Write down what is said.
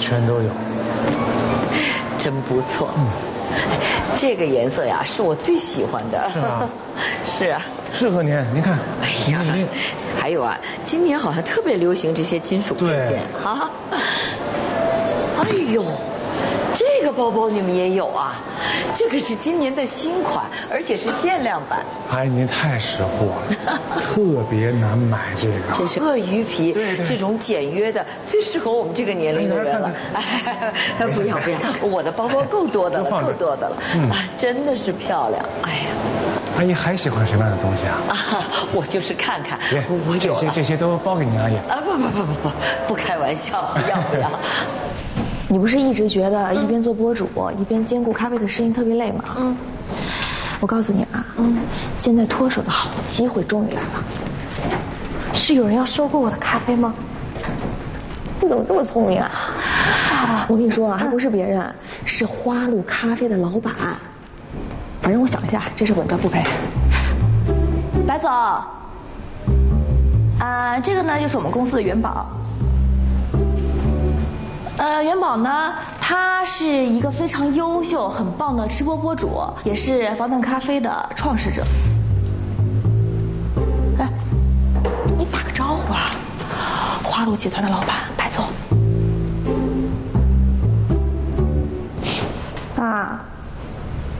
全都有。 真不错。这个颜色呀，是我最喜欢的。 是吗？ 是啊。 适合您，您看。 哎呀，还有啊，今年好像特别流行这些金属配件。啊。哎呦。这个包包你们也有啊？这个是今年的新款，而且是限量版。 哎，您太识货了，特别难买这个。 这是鳄鱼皮， 对， 这种简约的，最适合我们这个年龄的人了。哎，不要，我的包包够多的了，够多的了。真的是漂亮。哎呀， 阿姨还喜欢什么样的东西啊？ 我就是看看。 我这些都包给您，阿姨。 不开玩笑，不要。 你不是一直觉得一边做博主一边兼顾咖啡的生意特别累吗？我告诉你啊，现在脱手的好机会终于来了。是有人要收购我的咖啡吗？你怎么这么聪明啊？我跟你说啊，还不是别人，是花路咖啡的老板。反正我想一下，这是稳赚不赔。白总，这个呢就是我们公司的元宝。元宝呢，他是一个非常优秀、很棒的直播博主，也是防弹咖啡的创始者。哎，你打个招呼啊！花路集团的老板白总。